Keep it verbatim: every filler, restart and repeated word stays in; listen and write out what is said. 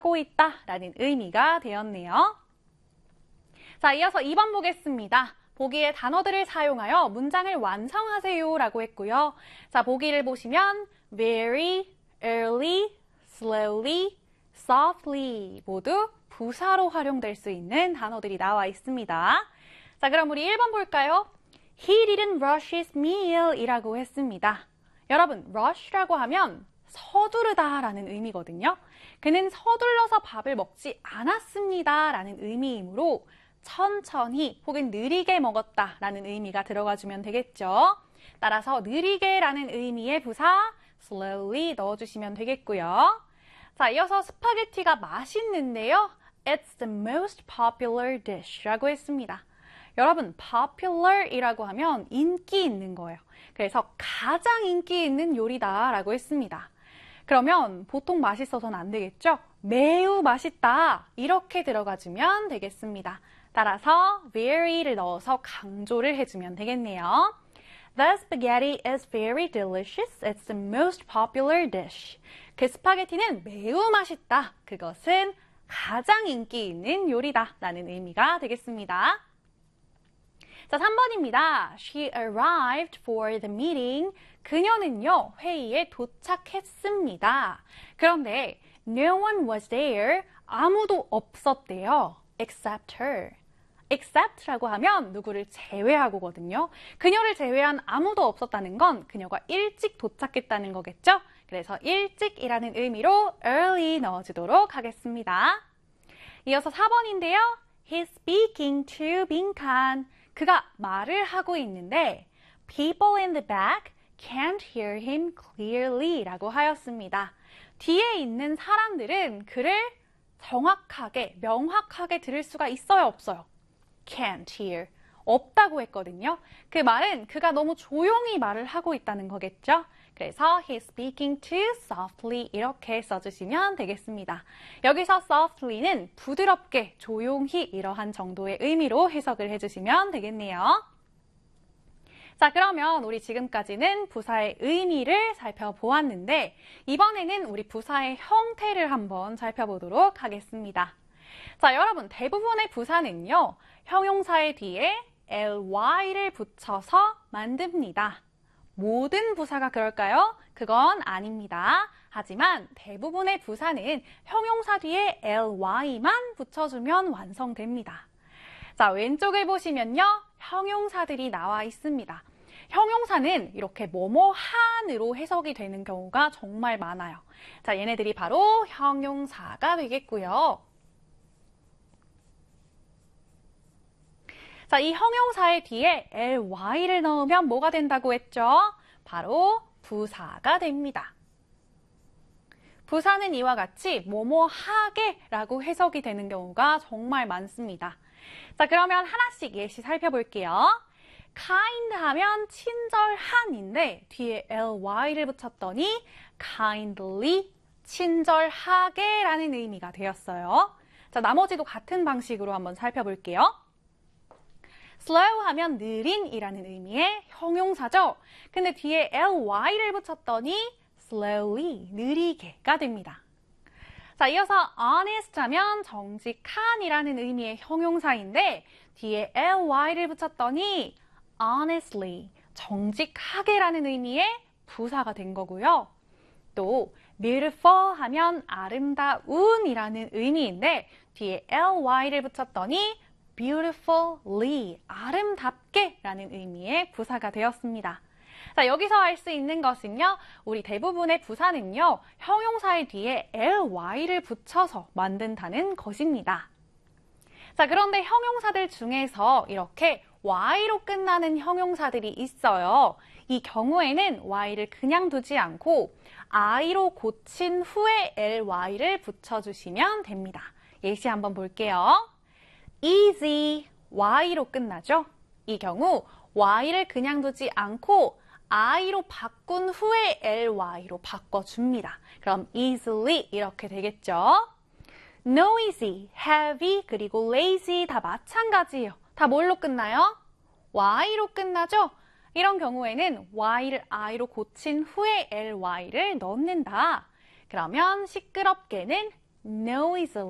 고 있다라는 의미가 되었네요. 자, 이어서 이 번 보겠습니다. 보기의 단어들을 사용하여 문장을 완성하세요 라고 했고요. 자, 보기를 보시면 very, early, slowly, softly 모두 부사로 활용될 수 있는 단어들이 나와 있습니다. 자, 그럼 우리 일 번 볼까요? He didn't rush his meal 이라고 했습니다. 여러분, rush라고 하면 서두르다 라는 의미거든요. 그는 서둘러서 밥을 먹지 않았습니다 라는 의미이므로 천천히 혹은 느리게 먹었다 라는 의미가 들어가주면 되겠죠. 따라서 느리게 라는 의미의 부사 slowly 넣어주시면 되겠고요. 자, 이어서 스파게티가 맛있는데요. It's the most popular dish 라고 했습니다. 여러분, popular 이라고 하면 인기 있는 거예요. 그래서 가장 인기 있는 요리다 라고 했습니다. 그러면 보통 맛있어서는 안 되겠죠? 매우 맛있다 이렇게 들어가주면 되겠습니다. 따라서 very를 넣어서 강조를 해주면 되겠네요. The spaghetti is very delicious. It's the most popular dish. 그 스파게티는 매우 맛있다. 그것은 가장 인기 있는 요리다 라는 의미가 되겠습니다. 자, 삼 번입니다. She arrived for the meeting. 그녀는요, 회의에 도착했습니다. 그런데 no one was there. 아무도 없었대요. except her. except라고 하면 누구를 제외하고거든요. 그녀를 제외한 아무도 없었다는 건 그녀가 일찍 도착했다는 거겠죠? 그래서 일찍이라는 의미로 early 넣어주도록 하겠습니다. 이어서 사 번인데요. He's speaking to 빈칸. 그가 말을 하고 있는데 people in the back can't hear him clearly 라고 하였습니다. 뒤에 있는 사람들은 그를 정확하게, 명확하게 들을 수가 있어요, 없어요? can't hear. 없다고 했거든요. 그 말은 그가 너무 조용히 말을 하고 있다는 거겠죠? 그래서 he's speaking too softly 이렇게 써주시면 되겠습니다. 여기서 softly는 부드럽게, 조용히 이러한 정도의 의미로 해석을 해주시면 되겠네요. 자, 그러면 우리 지금까지는 부사의 의미를 살펴보았는데 이번에는 우리 부사의 형태를 한번 살펴보도록 하겠습니다. 자, 여러분, 대부분의 부사는요, 형용사의 뒤에 ly를 붙여서 만듭니다. 모든 부사가 그럴까요? 그건 아닙니다. 하지만 대부분의 부사는 형용사 뒤에 ly만 붙여주면 완성됩니다. 자, 왼쪽을 보시면요, 형용사들이 나와 있습니다. 형용사는 이렇게 뭐뭐한으로 해석이 되는 경우가 정말 많아요. 자, 얘네들이 바로 형용사가 되겠고요. 자, 이 형용사의 뒤에 ly를 넣으면 뭐가 된다고 했죠? 바로 부사가 됩니다. 부사는 이와 같이 뭐뭐하게 라고 해석이 되는 경우가 정말 많습니다. 자, 그러면 하나씩 예시 살펴볼게요. kind 하면 친절한인데 뒤에 ly를 붙였더니 kindly, 친절하게 라는 의미가 되었어요. 자, 나머지도 같은 방식으로 한번 살펴볼게요. slow 하면 느린이라는 의미의 형용사죠. 근데 뒤에 ly를 붙였더니 slowly, 느리게가 됩니다. 자, 이어서 honest 하면 정직한이라는 의미의 형용사인데 뒤에 ly를 붙였더니 honestly, 정직하게라는 의미의 부사가 된 거고요. 또 beautiful 하면 아름다운이라는 의미인데 뒤에 ly를 붙였더니 beautifully, 아름답게 라는 의미의 부사가 되었습니다. 자, 여기서 알 수 있는 것은요, 우리 대부분의 부사는요, 형용사의 뒤에 ly를 붙여서 만든다는 것입니다. 자, 그런데 형용사들 중에서 이렇게 y로 끝나는 형용사들이 있어요. 이 경우에는 y를 그냥 두지 않고 i로 고친 후에 ly를 붙여주시면 됩니다. 예시 한번 볼게요. easy, y로 끝나죠? 이 경우 y를 그냥 두지 않고 i로 바꾼 후에 ly로 바꿔줍니다. 그럼 easily 이렇게 되겠죠? noisy, heavy, 그리고 lazy 다 마찬가지예요. 다 뭘로 끝나요? y로 끝나죠? 이런 경우에는 y를 i로 고친 후에 ly를 넣는다. 그러면 시끄럽게는 noisily.